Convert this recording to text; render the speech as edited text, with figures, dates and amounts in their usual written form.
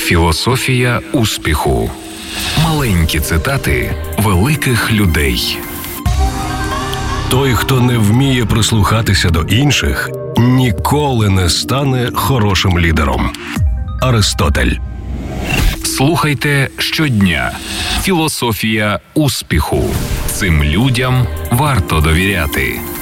Філософія успіху. Маленькі цитати великих людей. Той, хто не вміє прислухатися до інших, ніколи не стане хорошим лідером. Аристотель. Слухайте щодня. Філософія успіху. Цим людям варто довіряти.